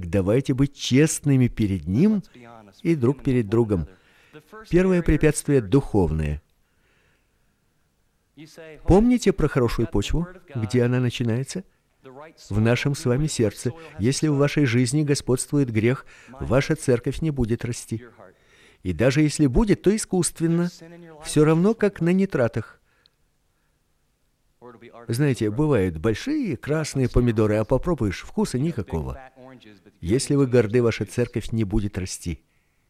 Так давайте быть честными перед Ним и друг перед другом. Первое препятствие духовное. Помните про хорошую почву? Где она начинается? В нашем с вами сердце. Если в вашей жизни господствует грех, ваша церковь не будет расти. И даже если будет, то искусственно. Все равно, как на нитратах. Знаете, бывают большие красные помидоры, а попробуешь, вкуса никакого. Если вы горды, ваша церковь не будет расти.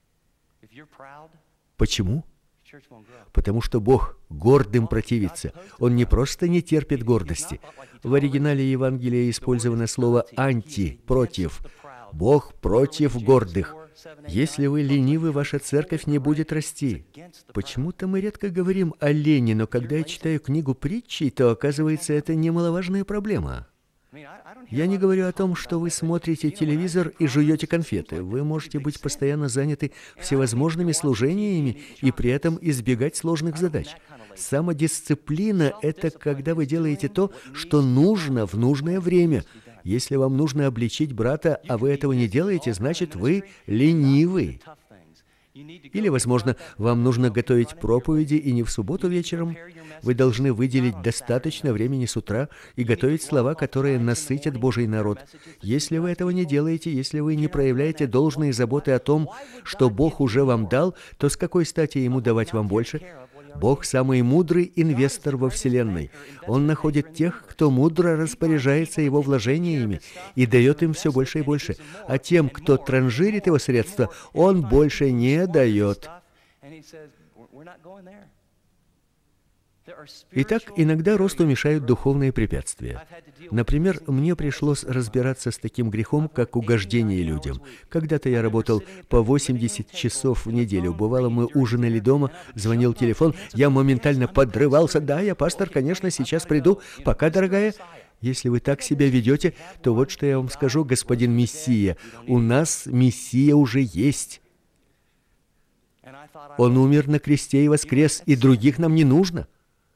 Почему? Потому что Бог гордым противится. Он не просто не терпит гордости. В оригинале Евангелия использовано слово «анти», «против». Бог против гордых. Если вы ленивы, ваша церковь не будет расти. Почему-то мы редко говорим о лени, но когда я читаю книгу притчей, то оказывается, это немаловажная проблема. Я не говорю о том, что вы смотрите телевизор и жуете конфеты. Вы можете быть постоянно заняты всевозможными служениями и при этом избегать сложных задач. Самодисциплина – это когда вы делаете то, что нужно в нужное время. Если вам нужно обличить брата, а вы этого не делаете, значит, вы ленивы. Или, возможно, вам нужно готовить проповеди и не в субботу вечером. Вы должны выделить достаточно времени с утра и готовить слова, которые насытят Божий народ. Если вы этого не делаете, если вы не проявляете должной заботы о том, что Бог уже вам дал, то с какой стати Ему давать вам больше? Бог – самый мудрый инвестор во Вселенной. Он находит тех, кто мудро распоряжается Его вложениями и дает им все больше и больше. А тем, кто транжирит Его средства, Он больше не дает. Итак, иногда росту мешают духовные препятствия. Например, мне пришлось разбираться с таким грехом, как угождение людям. Когда-то я работал по 80 часов в неделю. Бывало, мы ужинали дома, звонил телефон, я моментально подрывался. «Да, я пастор, конечно, сейчас приду. Пока, дорогая». Если вы так себя ведете, то вот что я вам скажу, господин Мессия. У нас Мессия уже есть. Он умер на кресте и воскрес, и других нам не нужно.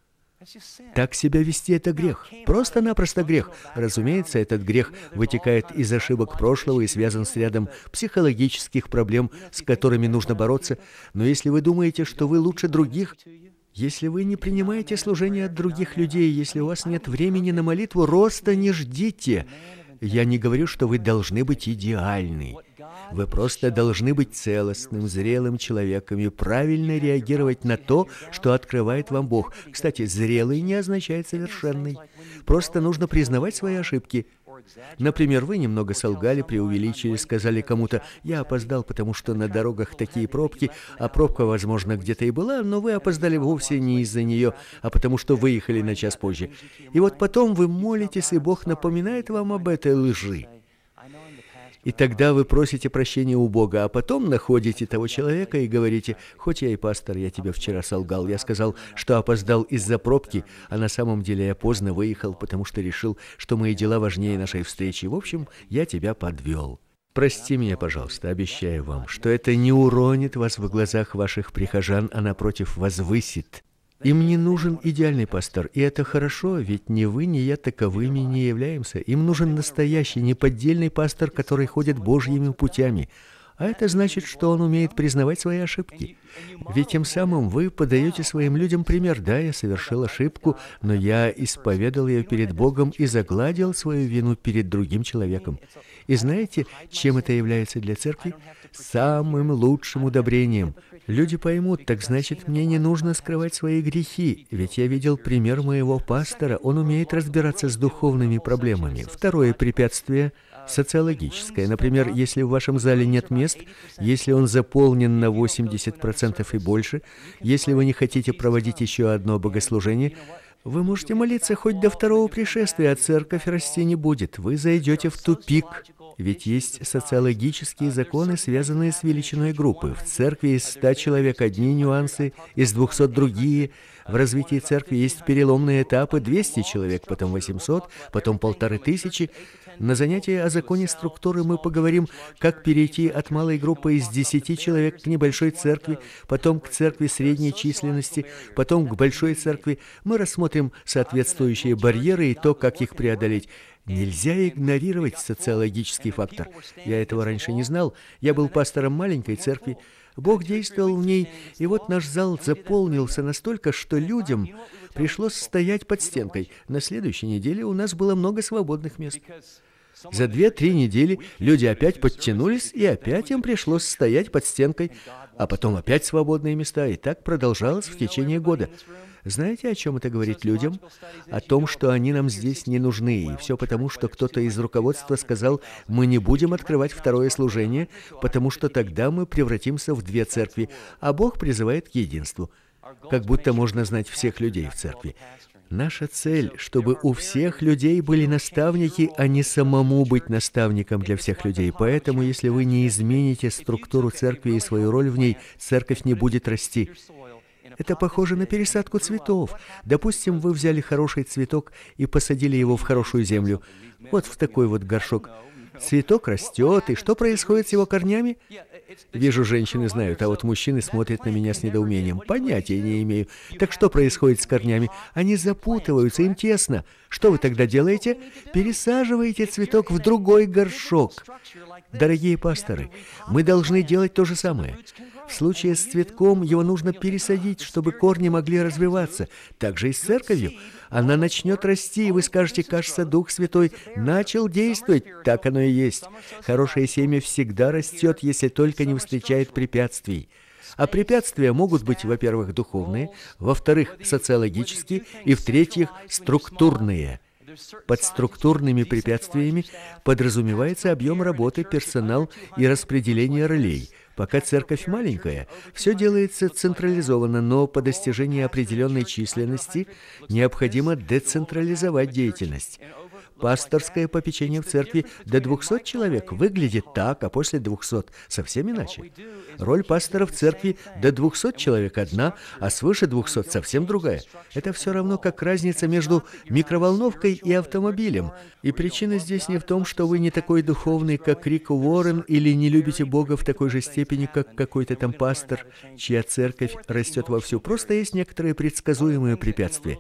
Так себя вести – это грех. Просто-напросто грех. Разумеется, этот грех вытекает из ошибок прошлого и связан с рядом психологических проблем, с которыми нужно бороться. Но если вы думаете, что вы лучше других, если вы не принимаете служение от других людей, если у вас нет времени на молитву, роста не ждите. Я не говорю, что вы должны быть идеальны. Вы просто должны быть целостным, зрелым человеком и правильно реагировать на то, что открывает вам Бог. Кстати, зрелый не означает совершенный. Просто нужно признавать свои ошибки. Например, вы немного солгали, преувеличили, сказали кому-то: «Я опоздал, потому что на дорогах такие пробки», а пробка, возможно, где-то и была, но вы опоздали вовсе не из-за нее, а потому что выехали на час позже. И вот потом вы молитесь, и Бог напоминает вам об этой лжи. И тогда вы просите прощения у Бога, а потом находите того человека и говорите: «Хоть я и пастор, я тебе вчера солгал. Я сказал, что опоздал из-за пробки, а на самом деле я поздно выехал, потому что решил, что мои дела важнее нашей встречи. В общем, я тебя подвел». Прости меня, пожалуйста, обещаю вам, что это не уронит вас в глазах ваших прихожан, а напротив возвысит. Им не нужен идеальный пастор, и это хорошо, ведь ни вы, ни я таковыми не являемся. Им нужен настоящий, неподдельный пастор, который ходит Божьими путями. А это значит, что он умеет признавать свои ошибки. Ведь тем самым вы подаете своим людям пример. Да, я совершил ошибку, но я исповедал ее перед Богом и загладил свою вину перед другим человеком. И знаете, чем это является для церкви? Самым лучшим удобрением. Люди поймут: так значит, мне не нужно скрывать свои грехи, ведь я видел пример моего пастора, он умеет разбираться с духовными проблемами. Второе препятствие – социологическое. Например, если в вашем зале нет мест, если он заполнен на 80% и больше, если вы не хотите проводить еще одно богослужение, вы можете молиться хоть до второго пришествия, а церковь расти не будет. Вы зайдете в тупик. Ведь есть социологические законы, связанные с величиной группы. В церкви из 100 человек одни нюансы, из 200 другие. В развитии церкви есть переломные этапы: 200 человек, потом 800, потом 1500. На занятии о законе структуры мы поговорим, как перейти от малой группы из 10 человек к небольшой церкви, потом к церкви средней численности, потом к большой церкви. Мы рассмотрим соответствующие барьеры и то, как их преодолеть. Нельзя игнорировать социологический фактор. Я этого раньше не знал. Я был пастором маленькой церкви. Бог действовал в ней, и вот наш зал заполнился настолько, что людям пришлось стоять под стенкой. На следующей неделе у нас было много свободных мест. За 2-3 недели люди опять подтянулись, и опять им пришлось стоять под стенкой, а потом опять свободные места, и так продолжалось в течение года. Знаете, о чем это говорит людям? О том, что они нам здесь не нужны, и все потому, что кто-то из руководства сказал: мы не будем открывать второе служение, потому что тогда мы превратимся в 2 церкви, а Бог призывает к единству. Как будто можно знать всех людей в церкви. Наша цель, чтобы у всех людей были наставники, а не самому быть наставником для всех людей. Поэтому, если вы не измените структуру церкви и свою роль в ней, церковь не будет расти. Это похоже на пересадку цветов. Допустим, вы взяли хороший цветок и посадили его в хорошую землю. Вот в такой вот горшок. Цветок растет, и что происходит с его корнями? Вижу, женщины знают, а вот мужчины смотрят на меня с недоумением. Понятия не имею. Так что происходит с корнями? Они запутываются, им тесно. Что вы тогда делаете? Пересаживаете цветок в другой горшок. Дорогие пасторы, мы должны делать то же самое. В случае с цветком его нужно пересадить, чтобы корни могли развиваться. Так же и с церковью. Она начнет расти, и вы скажете: кажется, Дух Святой начал действовать. Так оно и есть. Хорошее семя всегда растет, если только не встречает препятствий. А препятствия могут быть, во-первых, духовные, во-вторых, социологические, и, в-третьих, структурные. Под структурными препятствиями подразумевается объем работы, персонал и распределение ролей. Пока церковь маленькая, все делается централизованно, но по достижении определенной численности необходимо децентрализовать деятельность. Пасторское попечение в церкви до 200 человек выглядит так, а после 200 совсем иначе. Роль пастора в церкви до 200 человек одна, а свыше 200 совсем другая. Это все равно как разница между микроволновкой и автомобилем. И причина здесь не в том, что вы не такой духовный, как Рик Уоррен, или не любите Бога в такой же степени, как какой-то там пастор, чья церковь растет вовсю. Просто есть некоторые предсказуемые препятствия.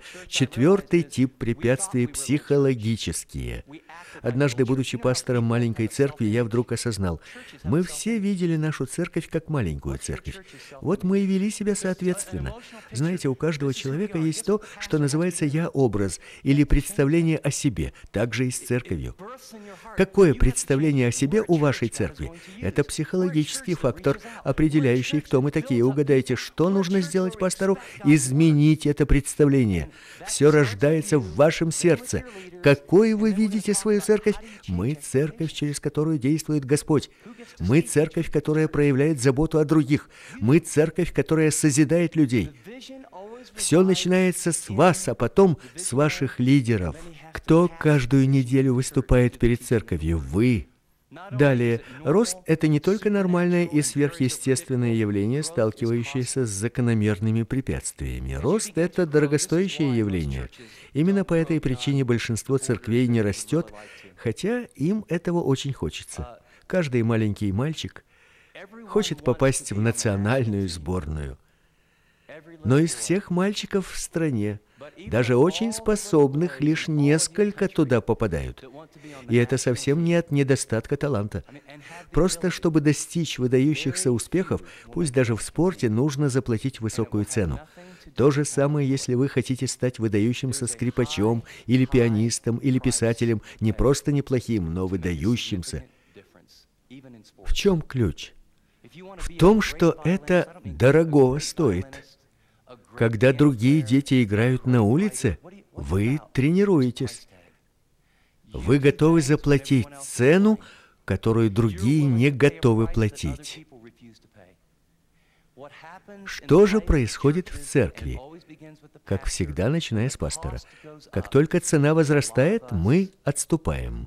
4-й тип препятствий — психологический. Однажды, будучи пастором маленькой церкви, я вдруг осознал: мы все видели нашу церковь как маленькую церковь. Вот мы и вели себя соответственно. Знаете, у каждого человека есть то, что называется «я-образ» или представление о себе, так же и с церковью. Какое представление о себе у вашей церкви? Это психологический фактор, определяющий, кто мы такие. Угадайте, что нужно сделать пастору? Изменить это представление. Все рождается в вашем сердце. Какой вы видите свою церковь? Мы — церковь, через которую действует Господь. Мы — церковь, которая проявляет заботу о других. Мы — церковь, которая созидает людей. Все начинается с вас, а потом с ваших лидеров. Кто каждую неделю выступает перед церковью? Вы. Далее, рост — это не только нормальное и сверхъестественное явление, сталкивающееся с закономерными препятствиями. Рост — это дорогостоящее явление. Именно по этой причине большинство церквей не растет, хотя им этого очень хочется. Каждый маленький мальчик хочет попасть в национальную сборную. Но из всех мальчиков в стране, даже очень способных, лишь несколько туда попадают. И это совсем не от недостатка таланта. Просто чтобы достичь выдающихся успехов, пусть даже в спорте, нужно заплатить высокую цену. То же самое, если вы хотите стать выдающимся скрипачом, или пианистом, или писателем, не просто неплохим, но выдающимся. В чем ключ? В том, что это дорогого стоит. Когда другие дети играют на улице, вы тренируетесь. Вы готовы заплатить цену, которую другие не готовы платить. Что же происходит в церкви? Как всегда, начиная с пастора. Как только цена возрастает, мы отступаем.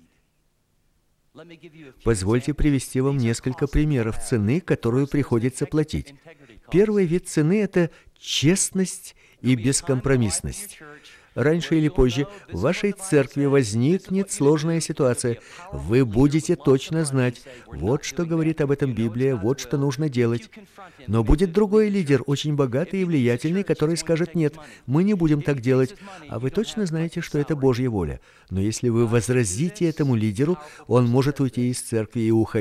Позвольте привести вам несколько примеров цены, которую приходится платить. Первый вид цены — это честность и бескомпромиссность. раньше или позже в вашей церкви возникнет сложная ситуация. Вы будете точно знать, вот что говорит об этом Библия, вот что нужно делать. Но будет другой лидер, очень богатый и влиятельный, который скажет: «Нет, мы не будем так делать», а вы точно знаете, что это Божья воля. Но если вы возразите этому лидеру, он может уйти из церкви и уходить